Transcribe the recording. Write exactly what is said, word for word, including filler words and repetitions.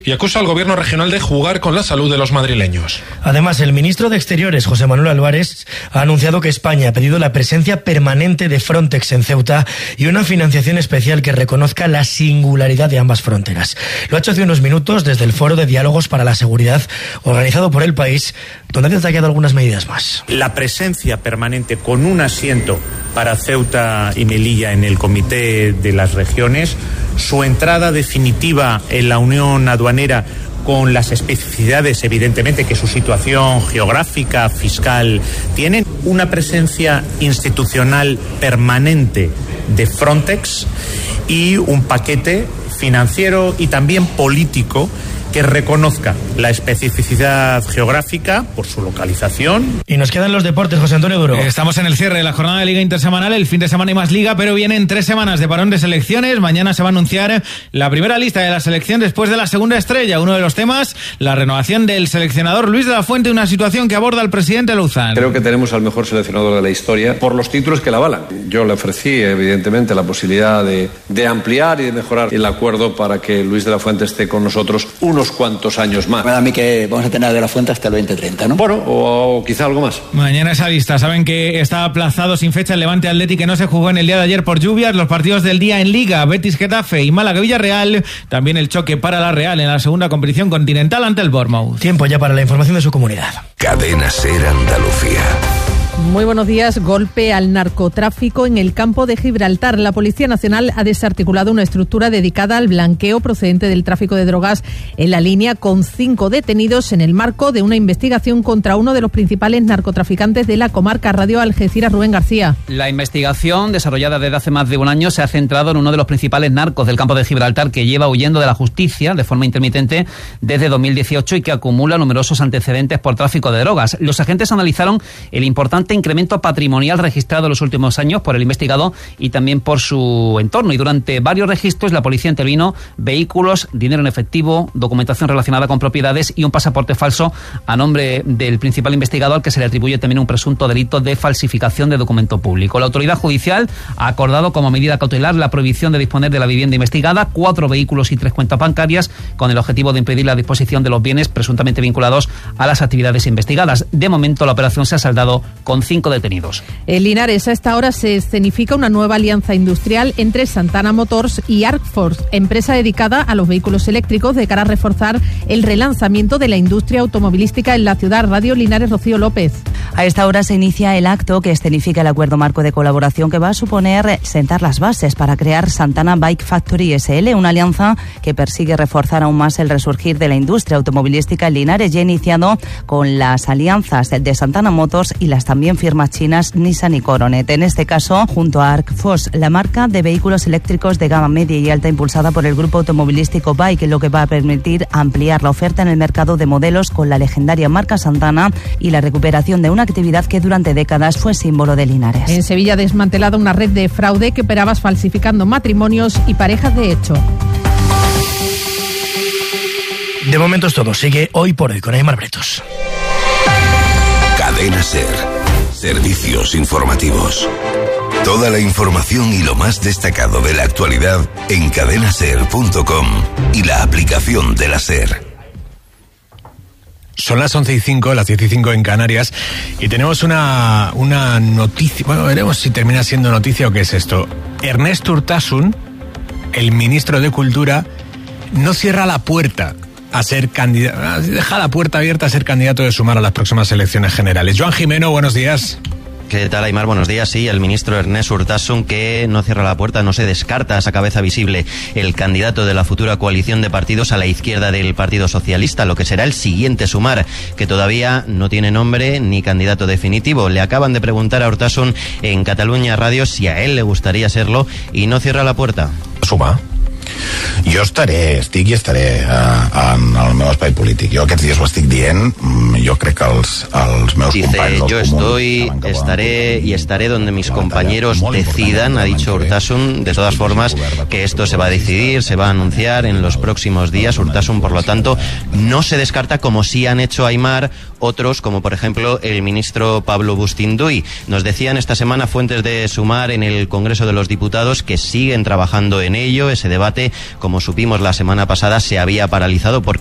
Y acusa al gobierno regional de jugar con la salud de los madrileños. Además, el ministro de Exteriores, José Manuel Álvarez, ha anunciado que España ha pedido la presencia permanente de Frontex en Ceuta y una financiación especial que reconozca la singularidad de ambas fronteras. Lo ha hecho hace unos minutos desde el Foro de Diálogos para la Seguridad, organizado por El País, donde ha detallado algunas medidas más. La presencia permanente con un asiento para Ceuta y Melilla en el Comité de las Regiones, su entrada definitiva en la Unión Aduanera con las especificidades, evidentemente, que su situación geográfica, fiscal tienen, una presencia institucional permanente de Frontex y un paquete financiero y también político que reconozca la especificidad geográfica por su localización. Y nos quedan los deportes, José Antonio Duro. Estamos en el cierre de la jornada de Liga Intersemanal, el fin de semana hay más Liga, pero vienen tres semanas de parón de selecciones. Mañana se va a anunciar la primera lista de la selección después de la segunda estrella. Uno de los temas, la renovación del seleccionador Luis de la Fuente, una situación que aborda el presidente Louzán. Creo que tenemos al mejor seleccionador de la historia por los títulos que la avalan. Yo le ofrecí, evidentemente, la posibilidad de, de ampliar y de mejorar el acuerdo para que Luis de la Fuente esté con nosotros unos cuantos años más. Para mí que vamos a tener a De la Fuente hasta el veinte treinta, ¿no? Bueno, o, o quizá algo más. Mañana esa lista. Saben que está aplazado sin fecha el Levante Athletic, que no se jugó en el día de ayer por lluvias. Los partidos del día en Liga, Betis Getafe y Málaga Villarreal. También el choque para la Real en la segunda competición continental ante el Bournemouth. Tiempo ya para la información de su comunidad. Cadena SER Andalucía. Muy buenos días. Golpe al narcotráfico en el campo de Gibraltar. La Policía Nacional ha desarticulado una estructura dedicada al blanqueo procedente del tráfico de drogas en la línea, con cinco detenidos en el marco de una investigación contra uno de los principales narcotraficantes de la comarca. Radio Algeciras, Rubén García. La investigación, desarrollada desde hace más de un año, se ha centrado en uno de los principales narcos del campo de Gibraltar, que lleva huyendo de la justicia de forma intermitente desde dos mil dieciocho y que acumula numerosos antecedentes por tráfico de drogas. Los agentes analizaron el importante incremento patrimonial registrado en los últimos años por el investigado y también por su entorno. Y durante varios registros la policía intervino vehículos, dinero en efectivo, documentación relacionada con propiedades y un pasaporte falso a nombre del principal investigado, al que se le atribuye también un presunto delito de falsificación de documento público. La autoridad judicial ha acordado como medida cautelar la prohibición de disponer de la vivienda investigada, cuatro vehículos y tres cuentas bancarias, con el objetivo de impedir la disposición de los bienes presuntamente vinculados a las actividades investigadas. De momento la operación se ha saldado con cinco detenidos. En Linares, a esta hora se escenifica una nueva alianza industrial entre Santana Motors y Arcforce, empresa dedicada a los vehículos eléctricos, de cara a reforzar el relanzamiento de la industria automovilística en la ciudad. Radio Linares, Rocío López. A esta hora se inicia el acto que escenifica el acuerdo marco de colaboración que va a suponer sentar las bases para crear Santana Bike Factory S L, una alianza que persigue reforzar aún más el resurgir de la industria automovilística en Linares, ya iniciado con las alianzas de Santana Motors y las también firmas chinas Nissan y Coronet. En este caso, junto a Arcforce, la marca de vehículos eléctricos de gama media y alta impulsada por el grupo automovilístico Bike, lo que va a permitir ampliar la oferta en el mercado de modelos con la legendaria marca Santana y la recuperación de una actividad que durante décadas fue símbolo de Linares. En Sevilla ha desmantelado una red de fraude que operaba falsificando matrimonios y parejas de hecho. De momento es todo. Sigue Hoy por Hoy con Aymar Bretos. Cadena SER. Servicios informativos. Toda la información y lo más destacado de la actualidad en cadena ser punto com y la aplicación de la SER. Son las once y cinco, las diez y cinco en Canarias, y tenemos una, una noticia. Bueno, veremos si termina siendo noticia o qué es esto. Ernest Urtasun, el ministro de Cultura, no cierra la puerta a ser candidato, deja la puerta abierta a ser candidato de Sumar a las próximas elecciones generales. Joan Jimeno, buenos días. ¿Qué tal, Aymar? Buenos días. Sí, el ministro Ernest Urtasun, que no cierra la puerta, no se descarta a esa cabeza visible el candidato de la futura coalición de partidos a la izquierda del Partido Socialista, lo que será el siguiente Sumar, que todavía no tiene nombre ni candidato definitivo. Le acaban de preguntar a Urtasun en Catalunya Radio si a él le gustaría serlo y no cierra la puerta. Sumar. Jo estaré, estic i estaré uh, en el meu espai polític. Jo aquests dies ho estic dient, jo crec que els, els meus Dice, companys del yo estoy, común, estaré y estaré donde mis compañeros decidan, ha dicho Urtasun. De todas formas, que esto se va a decidir, se va a anunciar en los próximos días. Urtasun, por lo tanto, no se descarta, como sí han hecho Aymar otros, como por ejemplo el ministro Pablo Bustinduy. Nos decían esta semana fuentes de Sumar en el Congreso de los Diputados que siguen trabajando en ello, ese debate, como como supimos la semana pasada, se había paralizado porque